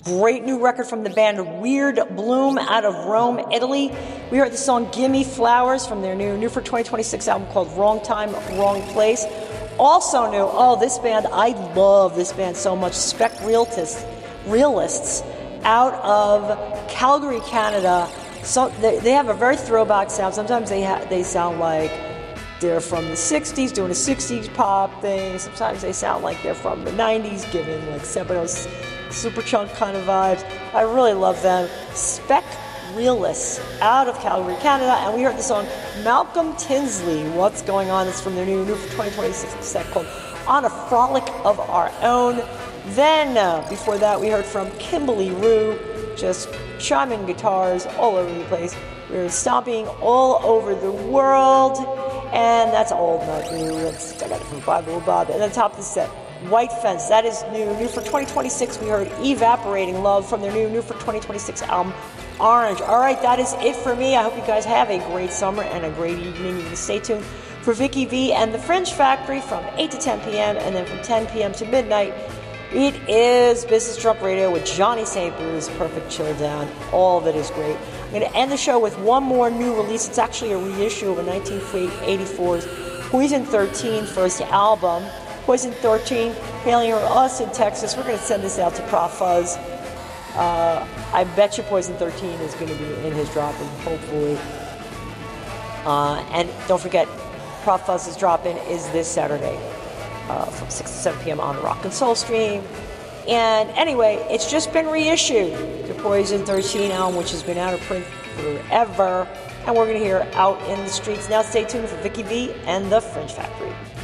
Great new record from the band Weird Bloom out of Rome, Italy. We heard the song Gimme Flowers from their new for 2026 album called Wrong Time, Wrong Place. Also new, this band, I love this band so much, Spec Realists out of Calgary, Canada. So they have a very throwback sound. Sometimes they sound like they're from the 60s, doing a 60s pop thing. Sometimes they sound like they're from the 90s, giving like Sebado's Superchunk kind of vibes. I really love them. Spec Realists out of Calgary, Canada. And we heard the song Malcolm Tinsley, What's Going On? It's from their new for 2026 set called On a Frolic of Our Own. Then, before that, we heard from Kimberly Rue, just chiming guitars all over the place. We were stomping all over the world. And that's old, not new. I got it from Bible Bob. And then top of the set, White Fence. That is new for 2026. We heard Evaporating Love from their new for 2026 album, Orange. All right, that is it for me. I hope you guys have a great summer and a great evening. You can stay tuned for Vicky V and the Fringe Factory from 8 to 10 p.m. and then from 10 p.m. to midnight. It is Business Drunk Radio with Johnny St. Bruce, perfect chill down. All of it is great. I'm going to end the show with one more new release. It's actually a reissue of a 1984's Poison 13 first album. Poison 13, hailing from us in Texas. We're going to send this out to Prof Fuzz. I bet you Poison 13 is going to be in his drop-in, hopefully. And don't forget, Prof Fuzz's drop-in is this Saturday from 6 to 7 p.m. on the Rock and Soul stream. And anyway, it's just been reissued, the Poison 13 album, which has been out of print forever. And we're going to hear Out in the Streets. Now stay tuned for Vicky V and the Fringe Factory.